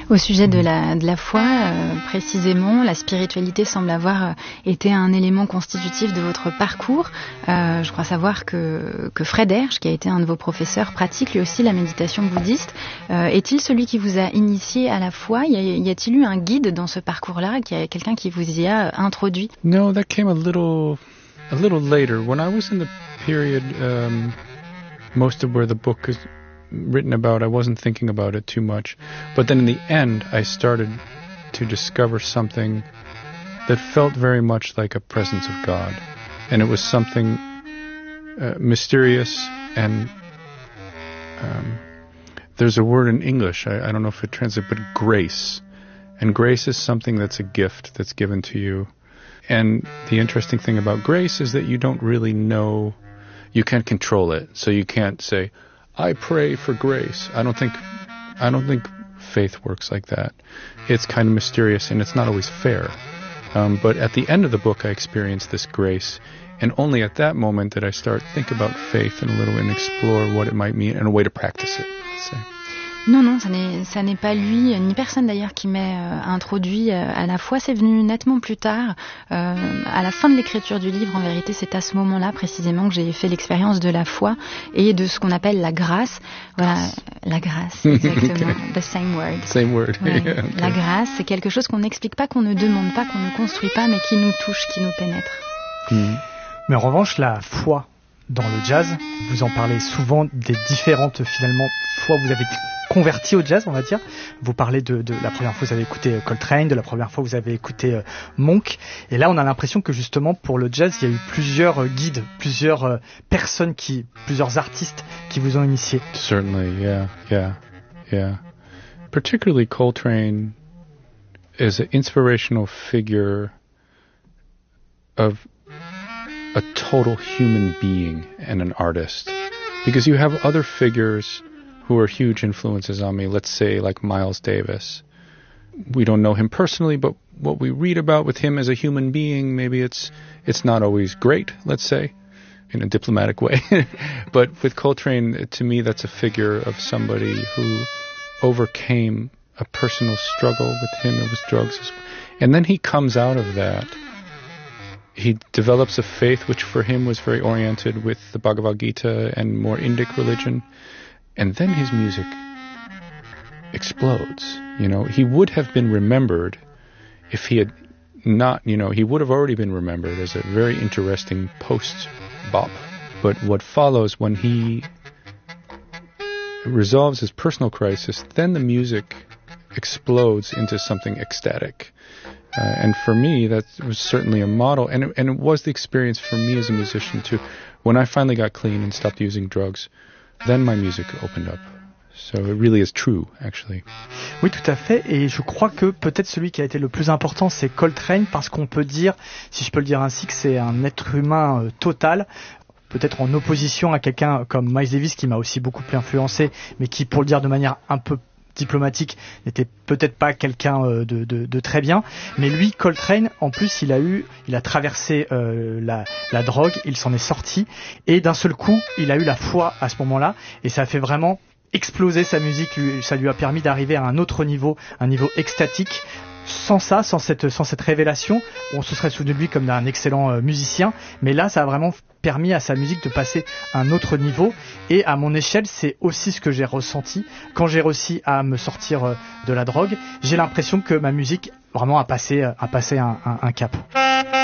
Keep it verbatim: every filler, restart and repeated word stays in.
Au sujet de la, de la foi, euh, précisément, la spiritualité semble avoir euh, été un élément constitutif de votre parcours. Euh, je crois savoir que, que Fred Hersch, qui a été un de vos professeurs, pratique lui aussi la méditation bouddhiste. Euh, est-il celui qui vous a initié à la foi? Y, a, y a-t-il eu un guide dans ce parcours-là? Y a quelqu'un qui vous y a introduit? No, that came a little, a little later. When I was in the period, um, most of where the book is written about, I wasn't thinking about it too much. But then in the end, I started to discover something that felt very much like a presence of God. And it was something uh, mysterious and um, there's a word in English, I, I don't know if it translates, but grace. And grace is something that's a gift that's given to you. And the interesting thing about grace is that you don't really know, you can't control it. So you can't say, I pray for grace. I don't think, I don't think faith works like that. It's kind of mysterious and it's not always fair. Um, but at the end of the book, I experienced this grace, and only at that moment did I start think about faith and a little and explore what it might mean and a way to practice it, let's say. Non, non, ça n'est, ça n'est pas lui, ni personne d'ailleurs qui m'ait euh, introduit euh, à la foi. C'est venu nettement plus tard, euh, à la fin de l'écriture du livre. En vérité, c'est à ce moment-là précisément que j'ai fait l'expérience de la foi et de ce qu'on appelle la grâce. Voilà, la grâce, exactement. The same word. Same word. Ouais. Yeah, okay. La grâce, c'est quelque chose qu'on n'explique pas, qu'on ne demande pas, qu'on ne construit pas, mais qui nous touche, qui nous pénètre. Mm. Mais en revanche, la foi dans le jazz, vous en parlez souvent des différentes, finalement, fois où vous avez converti au jazz, on va dire. Vous parlez de, de la première fois vous avez écouté Coltrane, de la première fois vous avez écouté euh, Monk. Et là, on a l'impression que justement, pour le jazz, il y a eu plusieurs euh, guides, plusieurs euh, personnes, qui, plusieurs artistes qui vous ont initié. Certainly, yeah, yeah, yeah. Particularly Coltrane is an inspirational figure of a total human being and an artist. Because you have other figures who are huge influences on me, let's say like Miles Davis. We don't know him personally, but what we read about with him as a human being, maybe it's it's not always great, let's say, in a diplomatic way. But with Coltrane, to me, that's a figure of somebody who overcame a personal struggle. With him, it was drugs. And then he comes out of that. He develops a faith which for him was very oriented with the Bhagavad Gita and more Indic religion. And then his music explodes. You know, he would have been remembered if he had not, you know, he would have already been remembered as a very interesting post-bop. But what follows when he resolves his personal crisis, then the music explodes into something ecstatic. Uh, and for me, that was certainly a model, and it, and it was the experience for me as a musician too. When I finally got clean and stopped using drugs, then my music opened up. So it really is true, actually. Oui, tout à fait. Et je crois que peut-être celui qui a été le plus important, c'est Coltrane, parce qu'on peut dire, si je peux le dire ainsi, que c'est un être humain euh, total. Peut-être en opposition à quelqu'un comme Miles Davis, qui m'a aussi beaucoup influencé, mais qui, pour le dire de manière un peu diplomatique, n'était peut-être pas quelqu'un de, de, de très bien, mais lui, Coltrane, en plus, il a eu, il a traversé euh, la, la drogue, il s'en est sorti, et d'un seul coup, il a eu la foi à ce moment-là, et ça a fait vraiment exploser sa musique, lui, ça lui a permis d'arriver à un autre niveau, un niveau extatique. Sans ça, sans cette, sans cette révélation, on se serait souvenu de lui comme d'un excellent euh, musicien, mais là, ça a vraiment permis à sa musique de passer à un autre niveau. Et à mon échelle, c'est aussi ce que j'ai ressenti quand j'ai réussi à me sortir euh, de la drogue. J'ai l'impression que ma musique vraiment a passé, a passé un, un, un cap.